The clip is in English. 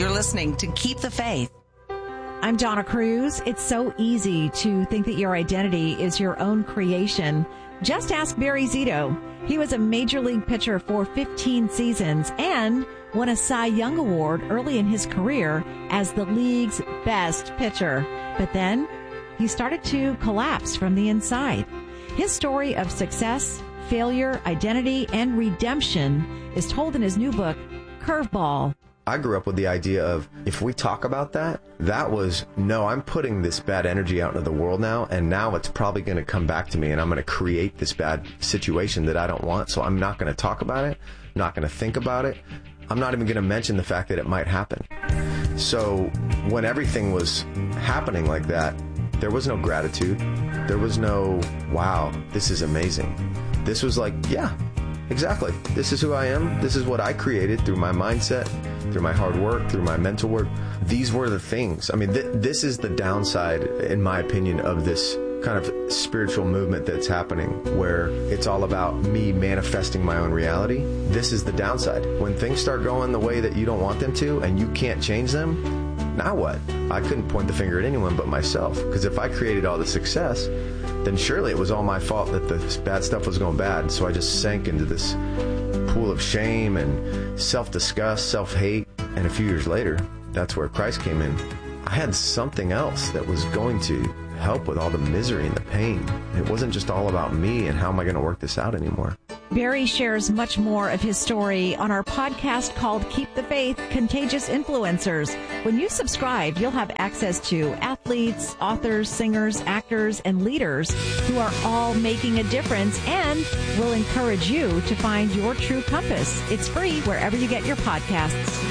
You're listening to Keep the Faith. I'm Donna Cruz. It's so easy to think that your identity is your own creation. Just ask Barry Zito. He was a major league pitcher for 15 seasons and won a Cy Young Award early in his career as the league's best pitcher. But then he started to collapse from the inside. His story of success, failure, identity, and redemption is told in his new book, Curveball. I grew up with the idea of, if we talk about that was, no, I'm putting this bad energy out into the world now, and now it's probably going to come back to me, and I'm going to create this bad situation that I don't want, so I'm not going to talk about it, not going to think about it. I'm not even going to mention the fact that it might happen. So when everything was happening like that, there was no gratitude. There was no, wow, this is amazing. This was like, yeah, exactly. This is who I am. This is what I created through my mindset, through my hard work, through my mental work. These were the things. I mean, this is the downside, in my opinion, of this kind of spiritual movement that's happening, where it's all about me manifesting my own reality. This is the downside. When things start going the way that you don't want them to, and you can't change them, now what? I couldn't point the finger at anyone but myself, because if I created all the success, then surely it was all my fault that the bad stuff was going bad. So I just sank into this pool of shame and self-disgust, self-hate. And a few years later, that's where Christ came in. I had something else that was going to help with all the misery and the pain. It wasn't just all about me and how am I going to work this out anymore. Barry shares much more of his story on our podcast called Keep the Faith, Contagious Influencers. When you subscribe, you'll have access to athletes, authors, singers, actors, and leaders who are all making a difference and will encourage you to find your true compass. It's free wherever you get your podcasts.